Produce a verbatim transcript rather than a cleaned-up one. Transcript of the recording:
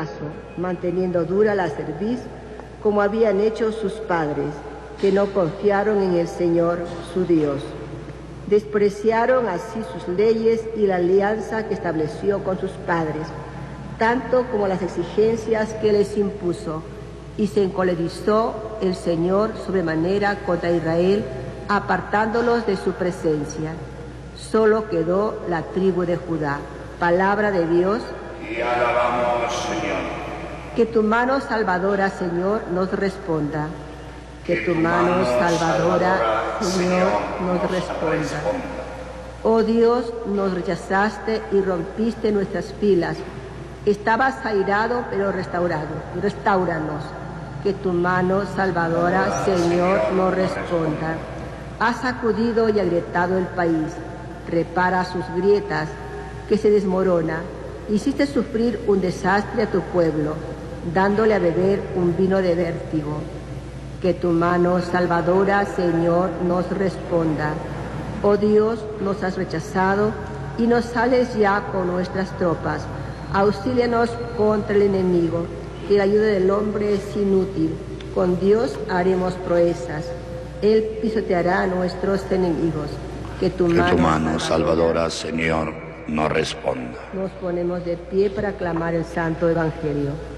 paso, manteniendo dura la cerviz, como habían hecho sus padres, que no confiaron en el Señor, su Dios. Despreciaron así sus leyes y la alianza que estableció con sus padres, tanto como las exigencias que les impuso, y se encolerizó el Señor sobremanera contra Israel, apartándolos de su presencia. Solo quedó la tribu de Judá. Palabra de Dios. Y alabamos, Señor. Que tu mano salvadora, Señor, nos responda. Que tu mano salvadora, Señor, nos responda. Oh Dios, nos rechazaste y rompiste nuestras filas. Estabas airado, pero restaurado. Restáuranos. Que tu mano salvadora, Señor, nos responda. Has sacudido y agrietado el país. Repara sus grietas, que se desmorona. Hiciste sufrir un desastre a tu pueblo, dándole a beber un vino de vértigo. Que tu mano salvadora, Señor, nos responda. Oh Dios, nos has rechazado y nos sales ya con nuestras tropas. Auxílianos contra el enemigo, que la ayuda del hombre es inútil. Con Dios haremos proezas. Él pisoteará a nuestros enemigos. Que tu, que mano, tu mano salvadora, salvadora, Señor, nos responda. Nos ponemos de pie para aclamar el Santo Evangelio.